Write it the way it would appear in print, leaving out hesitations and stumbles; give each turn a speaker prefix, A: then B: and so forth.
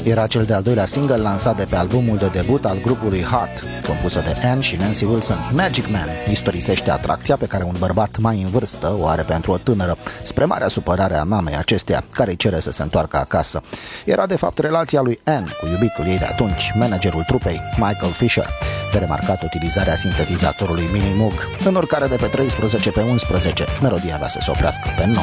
A: Era cel de-al doilea single lansat de pe albumul de debut al grupului Heart, compusă de Anne și Nancy Wilson. Magic Man istorisește atracția pe care un bărbat mai în vârstă o are pentru o tânără, spre marea supărare a mamei acesteia, care îi cere să se întoarcă acasă. Era de fapt relația lui Anne cu iubitul ei de atunci, managerul trupei, Michael Fisher. De remarcat utilizarea sintetizatorului Mini Moog, în urcare de pe 13 pe 11, melodia avea să se oprească pe 9.